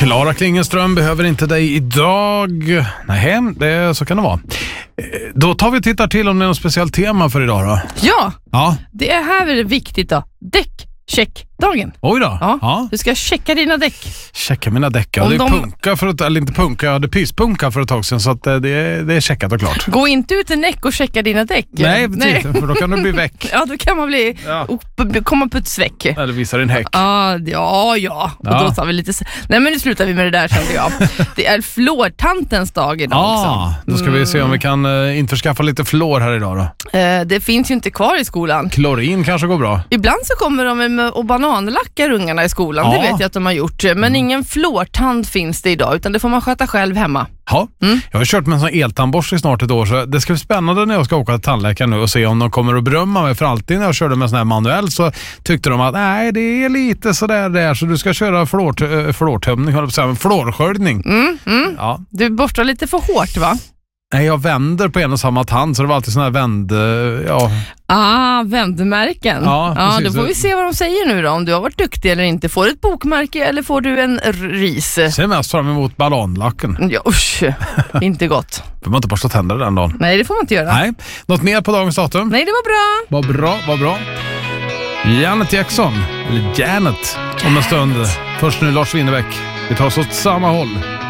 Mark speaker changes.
Speaker 1: Klara Klingenström behöver inte dig idag. Nej, så kan det vara. Då tar vi och tittar till om det är något speciellt tema för idag då.
Speaker 2: Ja. Det är här viktigt då. Checkdagen.
Speaker 1: Oj då.
Speaker 2: Ja. Du ska checka dina däck.
Speaker 1: Checka mina däck. Ja, det är punka för att, eller inte punka, jag hade pyspunka för ett tag sedan, så att det är checkat och klart.
Speaker 2: Gå inte ut en näck och checka dina däck.
Speaker 1: Nej, för då kan du bli väck.
Speaker 2: Ja, då kan man bli komma på ett sväck.
Speaker 1: Eller visa din häck.
Speaker 2: Ja. Och då tar vi lite. Nej, men nu slutar vi med det där, kände jag. Det är flårtantens dag idag också.
Speaker 1: Då ska vi se om vi kan införskaffa lite flår här idag då.
Speaker 2: Det finns ju inte kvar i skolan.
Speaker 1: Klorin kanske går bra.
Speaker 2: Ibland så kommer de och bananlackar ungarna i skolan. Det vet jag att de har gjort. Men ingen flårtand finns det idag, utan det får man sköta själv hemma.
Speaker 1: Ja, jag har kört med en sån eltandborste i snart ett år, så det ska bli spännande när jag ska åka till tandläkaren nu och se om de kommer att berömma mig. För alltid när jag körde med sån här manuell så tyckte de att nej, det är lite sådär där, så du ska köra flårtömning, flårsköljning. Ja.
Speaker 2: Du borstar lite för hårt, va?
Speaker 1: Nej, jag vänder på en och samma tand, så det var alltid sån här
Speaker 2: vändmärken.
Speaker 1: Ja,
Speaker 2: då får vi se vad de säger nu då, om du har varit duktig eller inte. Får du ett bokmärke eller får du en ris?
Speaker 1: Ser mest fram emot ballonlacken.
Speaker 2: Ja, usch, inte gott.
Speaker 1: Får man inte borsta tänder den dagen?
Speaker 2: Nej, det får man inte göra.
Speaker 1: Nej, något mer på dagens datum?
Speaker 2: Nej, det var bra.
Speaker 1: Janet Jackson, eller Janet, om en stund. Först nu Lars Winnerbäck. Vi tar oss åt samma håll.